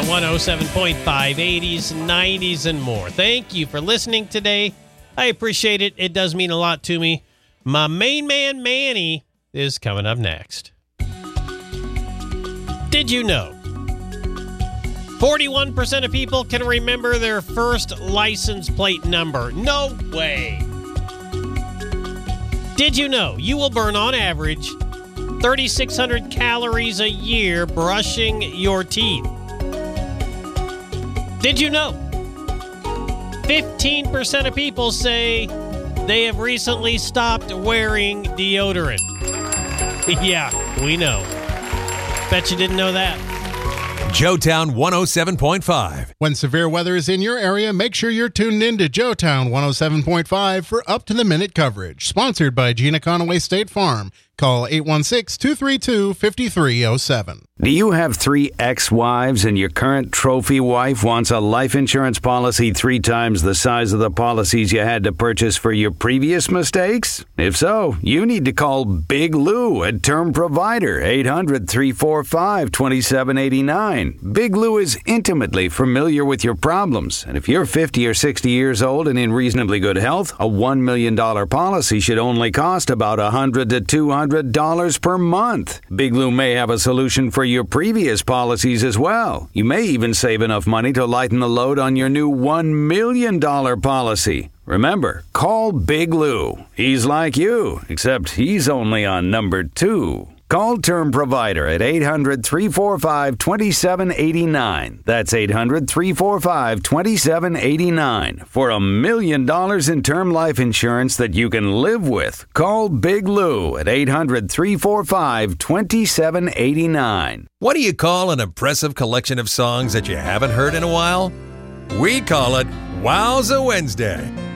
107.5, 80s, 90s, and more. Thank you for listening today. I appreciate it. It does mean a lot to me. My main man, Manny, is coming up next. Did you know 41% of people can remember their first license plate number? No way. Did you know you will burn on average 3,600 calories a year brushing your teeth? Did you know 15% of people say they have recently stopped wearing deodorant? Yeah, we know. Bet you didn't know that. Joetown 107.5. When severe weather is in your area, make sure you're tuned in to Joetown 107.5 for up-to-the-minute coverage. Sponsored by Gina Conaway State Farm. Call 816-232-5307. Do you have 3 ex-wives and your current trophy wife wants a life insurance policy 3 times the size of the policies you had to purchase for your previous mistakes? If so, you need to call Big Lou at Term Provider, 800-345-2789. Big Lou is intimately familiar with your problems, and if you're 50 or 60 years old and in reasonably good health, a $1 million policy should only cost about $100 to $200 per month. Big Lou may have a solution for your previous policies as well. You may even save enough money to lighten the load on your new $1 million policy. Remember, call Big Lou. He's like you, except he's only on number 2. Call Term Provider at 800-345-2789. That's 800-345-2789 for $1 million in term life insurance that you can live with. Call Big Lou at 800-345-2789. What do you call an impressive collection of songs that you haven't heard in a while? We call it Wowza Wednesday.